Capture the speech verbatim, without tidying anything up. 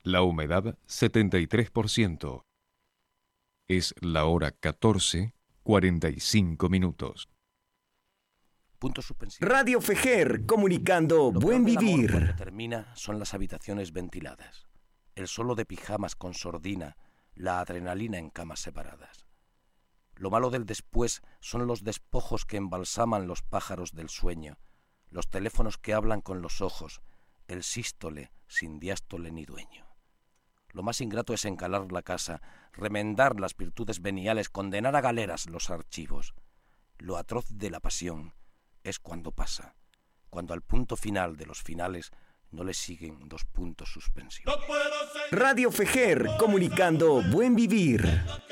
La humedad setenta y tres por ciento. Es la hora catorce, cuarenta y cinco minutos. Puntos suspensivos. Radio Fejer, comunicando Lo buen peor del amor vivir. cuando termina son las habitaciones ventiladas, el solo de pijamas con sordina, la adrenalina en camas separadas. Lo malo del después son los despojos que embalsaman los pájaros del sueño, los teléfonos que hablan con los ojos, el sístole sin diástole ni dueño. Lo más ingrato es encalar la casa, remendar las virtudes veniales, condenar a galeras los archivos. Lo atroz de la pasión es cuando pasa, cuando al punto final de los finales no le siguen dos puntos suspensivos. Radio Fejer, comunicando buen vivir.